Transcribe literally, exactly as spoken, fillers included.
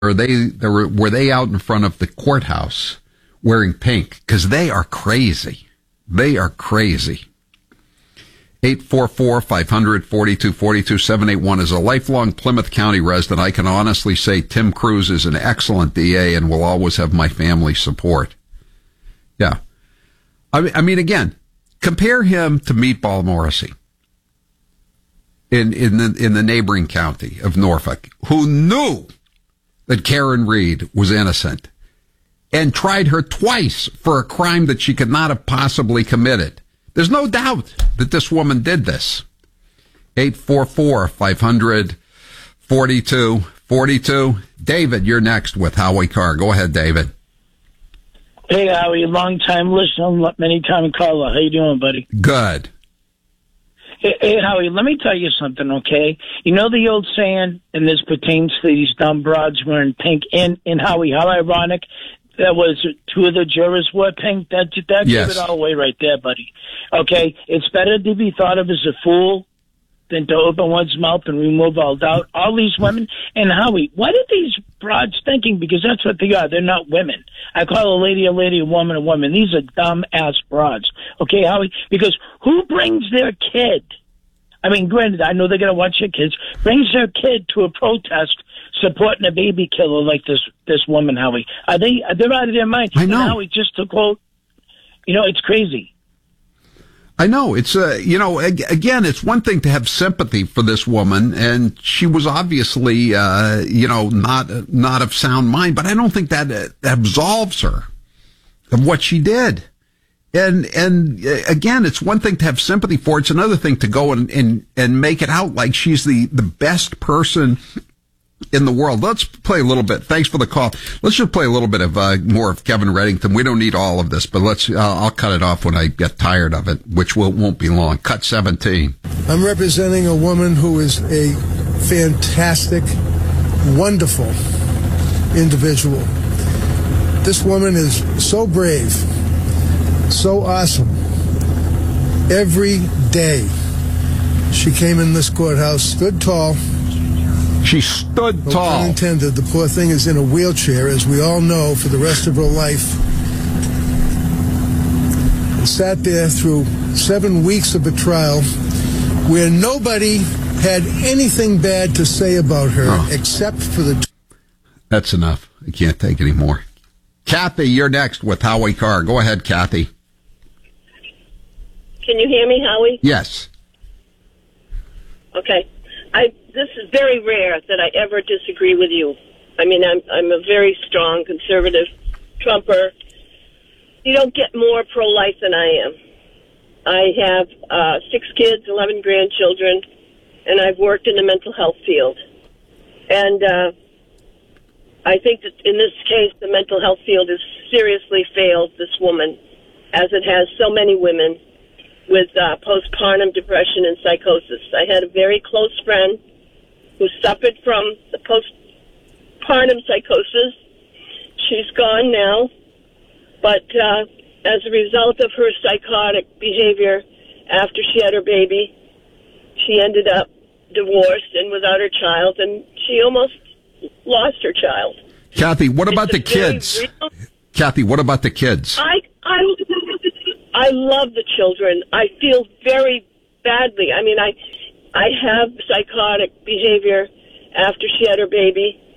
Or they, they were, were they out in front of the courthouse wearing pink? Because they are crazy. They are crazy. eight four four, five hundred, forty-two forty-two, seven eight one is a lifelong Plymouth County resident. I can honestly say Tim Cruz is an excellent D A and will always have my family support. Yeah. I mean, I mean again, compare him to Meatball Morrissey in, in the, in the neighboring county of Norfolk, who knew that Karen Reed was innocent and tried her twice for a crime that she could not have possibly committed. There's no doubt that this woman did this. eight four four, five hundred, forty-two forty-two. David, you're next with Howie Carr. Go ahead, David. Hey, Howie, long time listener, many time caller. How you doing, buddy? Good. Hey, hey, Howie, let me tell you something, okay? You know the old saying, and this pertains to these dumb broads wearing pink, and, and Howie, how ironic that was two of the jurors wore pink. That, that yes. gave it all away right there, buddy. Okay, it's better to be thought of as a fool than to open one's mouth and remove all doubt. All these women, and Howie, what are these broads thinking? Because that's what they are. They're not women. I call a lady a lady, a woman a woman. These are dumb-ass broads. Okay, Howie? Because who brings their kid? I mean, granted, I know they're going to watch their kids. Brings their kid to a protest supporting a baby killer like this this woman, Howie. Are they, they're out of their mind. I know. And Howie, just to quote, you know, it's crazy. I know. It's, uh, you know, again, it's one thing to have sympathy for this woman, and she was obviously, uh, you know, not, not of sound mind, but I don't think that uh, absolves her of what she did. And, and uh, again, it's one thing to have sympathy for. It's another thing to go and, and, and make it out like she's the, the best person in the world. Let's play a little bit. Thanks for the call. Let's just play a little bit of uh, more of Kevin Reddington. We don't need all of this, but let's. Uh, I'll cut it off when I get tired of it, which will, won't be long. Cut seventeen. I'm representing a woman who is a fantastic, wonderful individual. This woman is so brave, so awesome. Every day she came in this courthouse, stood tall. She stood No tall. pun intended. The poor thing is in a wheelchair, as we all know, for the rest of her life. And sat there through seven weeks of a trial where nobody had anything bad to say about her oh. except for the... T- That's enough. I can't take any more. Kathy, you're next with Howie Carr. Go ahead, Kathy. Can you hear me, Howie? Yes. Okay. I this is very rare that I ever disagree with you. I mean, I'm I'm a very strong conservative Trumper. You don't get more pro-life than I am. I have uh, six kids, eleven grandchildren, and I've worked in the mental health field. And uh, I think that in this case, the mental health field has seriously failed this woman, as it has so many women with uh, postpartum depression and psychosis. I had a very close friend who suffered from the postpartum psychosis. She's gone now, but uh, as a result of her psychotic behavior after she had her baby, she ended up divorced and without her child, and she almost lost her child. Kathy, what about it's the kids? Real... Kathy, what about the kids? I, I, I love the children. I feel very badly. I mean, I, I have psychotic behavior after she had her baby.